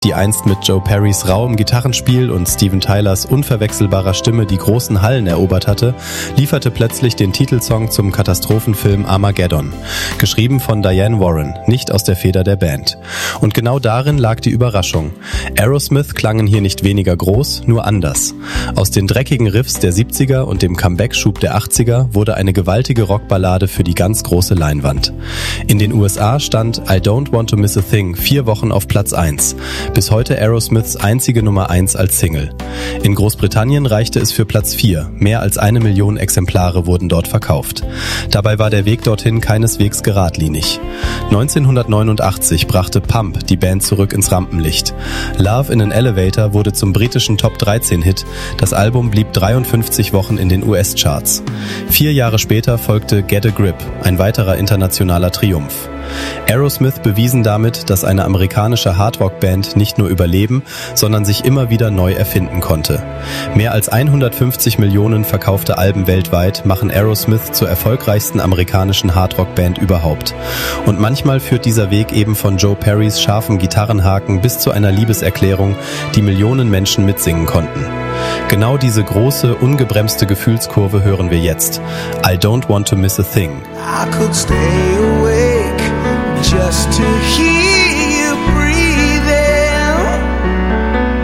die einst mit Joe Perrys rauem Gitarrenspiel und Steven Tylers unverwechselbarer Stimme die großen Hallen erobert hatte, lieferte plötzlich den Titelsong zum Katastrophenfilm Armageddon, geschrieben von Diane Warren, nicht aus der Feder der Band. Und genau darin lag die Überraschung. Aerosmith klangen hier nicht weniger groß, nur anders. Aus den dreckigen Riffs der 70er und dem Comeback-Schub der 80er wurde eine gewaltige Rockballade für die ganz große Leinwand. In den USA stand I Don't Want to Miss a Thing 4 Wochen auf Platz 1. Bis heute Aerosmiths einzige Nummer 1 als Single. In Großbritannien reichte es für Platz 4. Mehr als 1 Million Exemplare wurden dort verkauft. Dabei war der Weg dorthin keineswegs geradlinig. 1989 brachte Pump die Band zurück ins Rampenlicht. Love in an Elevator wurde zum britischen Top-13-Hit. Das Album blieb 53 Wochen in den US-Charts. 4 Jahre später folgte Get a Grip, ein weiterer internationaler Triumph. Aerosmith bewiesen damit, dass eine amerikanische Hardrock-Band nicht nur überleben, sondern sich immer wieder neu erfinden konnte. Mehr als 150 Millionen verkaufte Alben weltweit machen Aerosmith zur erfolgreichsten amerikanischen Hardrock-Band überhaupt. Und manchmal führt dieser Weg eben von Joe Perrys scharfen Gitarrenhaken bis zu einer Liebeserklärung, die Millionen Menschen mitsingen konnten. Genau diese große, ungebremste Gefühlskurve hören wir jetzt. I Don't Want to Miss a Thing. I could stay awake just to hear